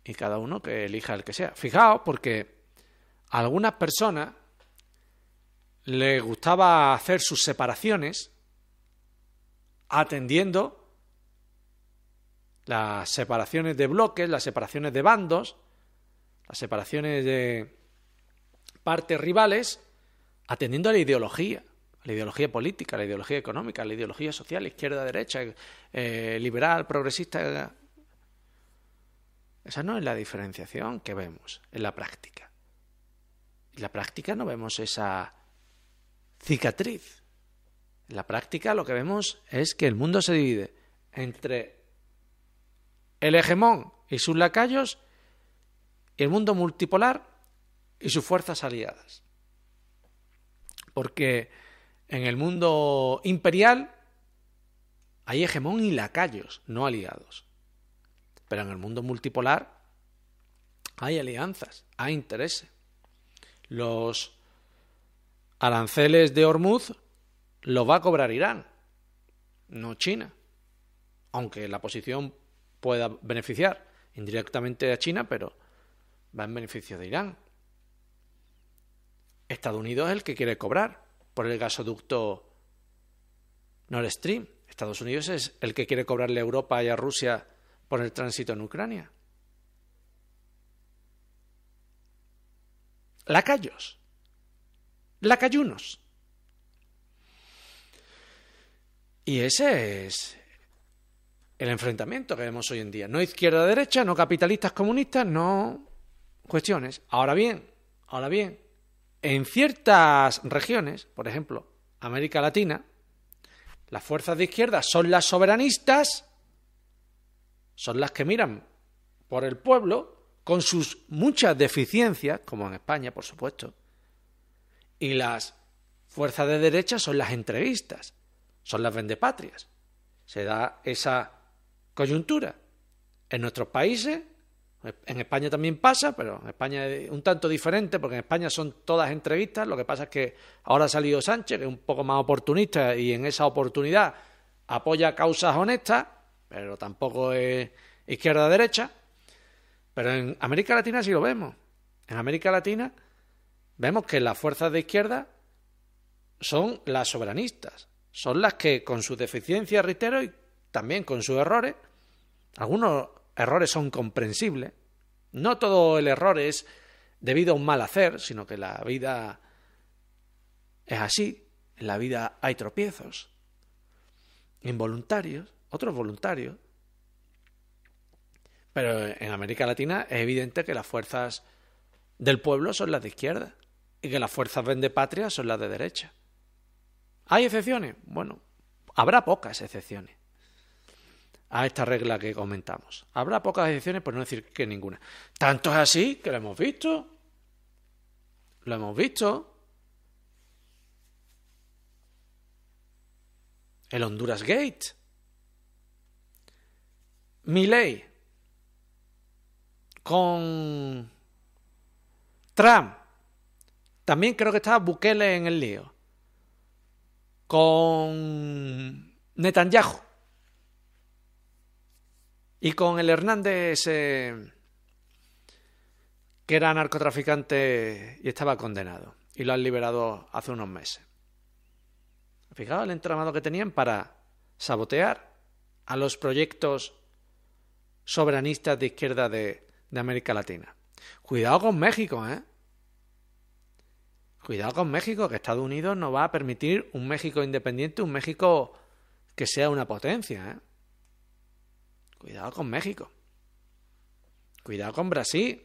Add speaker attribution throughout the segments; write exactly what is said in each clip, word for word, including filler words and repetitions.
Speaker 1: y cada uno que elija el que sea. Fijaos, porque a algunas personas les gustaba hacer sus separaciones atendiendo las separaciones de bloques, las separaciones de bandos, las separaciones de partes rivales, atendiendo a la ideología, a la ideología política, a la ideología económica, a la ideología social, izquierda, derecha, eh, liberal, progresista. Esa no es la diferenciación que vemos en la práctica. En la práctica no vemos esa cicatriz. En la práctica lo que vemos es que el mundo se divide entre el hegemón y sus lacayos y el mundo multipolar y sus fuerzas aliadas. Porque en el mundo imperial hay hegemón y lacayos, no aliados. Pero en el mundo multipolar hay alianzas, hay intereses. Los aranceles de Hormuz los va a cobrar Irán, no China. Aunque la posición pueda beneficiar indirectamente a China, pero va en beneficio de Irán. Estados Unidos es el que quiere cobrar por el gasoducto Nord Stream. Estados Unidos es el que quiere cobrarle a Europa y a Rusia por el tránsito en Ucrania. Lacayos. Lacayunos. Y ese es el enfrentamiento que vemos hoy en día. No izquierda-derecha, no capitalistas-comunistas, no cuestiones. Ahora bien, ahora bien, en ciertas regiones, por ejemplo, América Latina, las fuerzas de izquierda son las soberanistas, son las que miran por el pueblo, con sus muchas deficiencias, como en España, por supuesto, y las fuerzas de derecha son las entreguistas, son las vendepatrias. Se da esa coyuntura. En nuestros países, en España también pasa, pero en España es un tanto diferente, porque en España son todas entreguistas. Lo que pasa es que ahora ha salido Sánchez, que es un poco más oportunista, y en esa oportunidad apoya causas honestas, pero tampoco es izquierda-derecha. Pero en América Latina sí lo vemos. En América Latina vemos que las fuerzas de izquierda son las soberanistas, son las que con sus deficiencias, reitero, y también con sus errores, algunos errores son comprensibles, no todo el error es debido a un mal hacer, sino que la vida es así, en la vida hay tropiezos, involuntarios, otros voluntarios, pero en América Latina es evidente que las fuerzas del pueblo son las de izquierda y que las fuerzas vendepatrias son las de derecha. ¿Hay excepciones? Bueno, habrá pocas excepciones a esta regla que comentamos. Habrá pocas excepciones, por no decir que ninguna. Tanto es así que lo hemos visto. Lo hemos visto. El Honduras Gate. Milei con Trump. También creo que estaba Bukele en el lío. Con Netanyahu. Y con el Hernández, eh, que era narcotraficante y estaba condenado. Y lo han liberado hace unos meses. Fijaos el entramado que tenían para sabotear a los proyectos soberanistas de izquierda de, de América Latina. Cuidado con México, ¿eh? Cuidado con México, que Estados Unidos no va a permitir un México independiente, un México que sea una potencia, ¿eh? Cuidado con México. Cuidado con Brasil.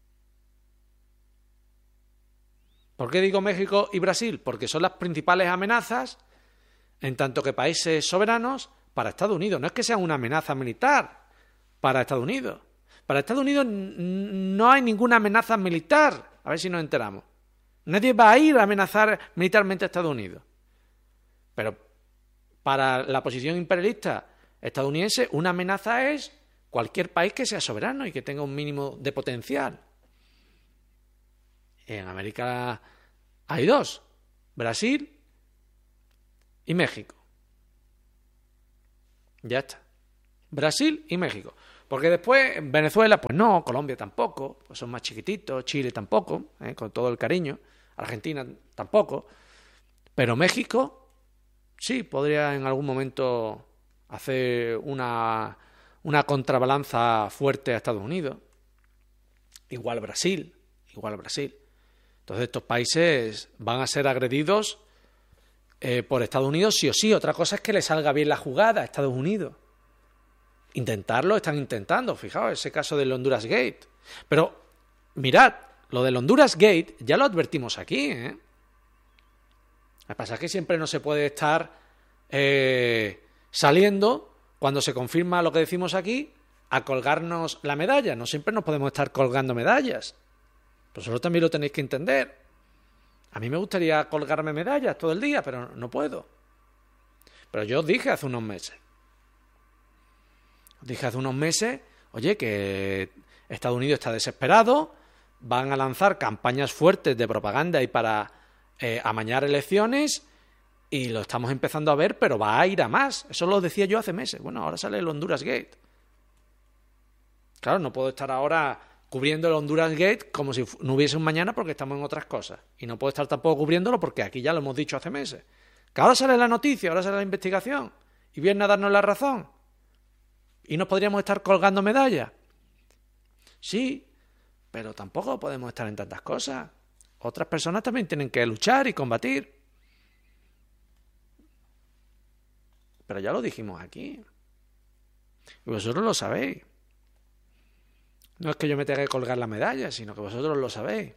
Speaker 1: ¿Por qué digo México y Brasil? Porque son las principales amenazas, en tanto que países soberanos, para Estados Unidos. No es que sean una amenaza militar para Estados Unidos. Para Estados Unidos no hay ninguna amenaza militar. A ver si nos enteramos. Nadie va a ir a amenazar militarmente a Estados Unidos. Pero para la posición imperialista estadounidense, una amenaza es cualquier país que sea soberano y que tenga un mínimo de potencial. En América hay dos, Brasil y México. Ya está. Brasil y México. Porque después, Venezuela, pues no, Colombia tampoco, pues son más chiquititos, Chile tampoco, ¿eh? Con todo el cariño, Argentina tampoco, pero México sí podría en algún momento hacer una, una contrabalanza fuerte a Estados Unidos. Igual Brasil, igual Brasil. Entonces estos países van a ser agredidos eh, por Estados Unidos sí o sí. Otra cosa es que le salga bien la jugada a Estados Unidos. Intentarlo están intentando, fijaos, ese caso del Honduras Gate. Pero mirad, lo del Honduras Gate ya lo advertimos aquí, ¿eh? Lo que pasa es que siempre no se puede estar eh, saliendo, cuando se confirma lo que decimos aquí, a colgarnos la medalla. No siempre nos podemos estar colgando medallas. Vosotros también lo tenéis que entender. A mí me gustaría colgarme medallas todo el día, pero no puedo. Pero yo os dije hace unos meses. Os dije hace unos meses, oye, que Estados Unidos está desesperado, van a lanzar campañas fuertes de propaganda y para eh, amañar elecciones, y lo estamos empezando a ver, pero va a ir a más. Eso lo decía yo hace meses. Bueno, ahora sale el Honduras Gate. Claro, no puedo estar ahora cubriendo el Honduras Gate como si no hubiese un mañana porque estamos en otras cosas. Y no puedo estar tampoco cubriéndolo porque aquí ya lo hemos dicho hace meses. Que ahora sale la noticia, ahora sale la investigación y vienen a darnos la razón. ¿Y nos podríamos estar colgando medallas? Sí, pero tampoco podemos estar en tantas cosas. Otras personas también tienen que luchar y combatir. Pero ya lo dijimos aquí. Y vosotros lo sabéis. No es que yo me tenga que colgar la medalla, sino que vosotros lo sabéis.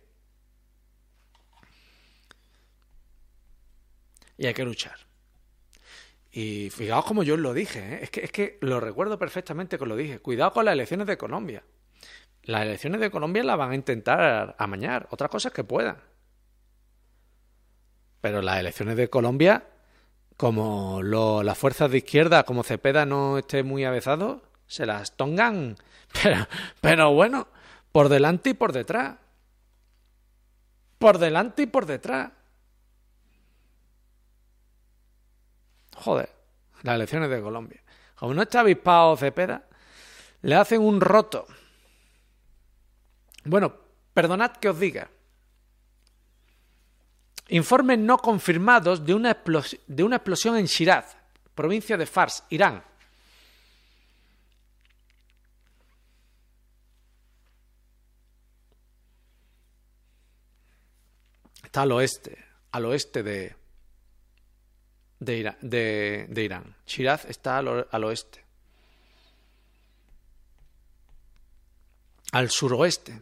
Speaker 1: Y hay que luchar. Y fijaos como yo os lo dije, ¿eh? es, que, es que lo recuerdo perfectamente que os lo dije. Cuidado con las elecciones de Colombia. Las elecciones de Colombia las van a intentar amañar. Otra cosa es que puedan. Pero las elecciones de Colombia, como lo, las fuerzas de izquierda, como Cepeda no esté muy avezado, se las tongan, pero, pero bueno, por delante y por detrás. Por delante y por detrás. Joder, las elecciones de Colombia. Como no está avispado Cepeda, le hacen un roto. Bueno, perdonad que os diga. Informes no confirmados de una, explos- de una explosión en Shiraz, provincia de Fars, Irán. Está al oeste, al oeste de, de, Ira- de, de Irán. Shiraz está al, o- al oeste. Al suroeste.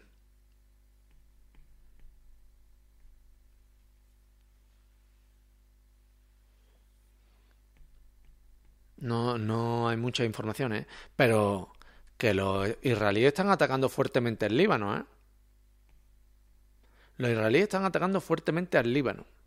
Speaker 1: No, no hay mucha información, ¿eh? Pero que los israelíes están atacando fuertemente el Líbano, ¿eh? Los israelíes están atacando fuertemente al Líbano.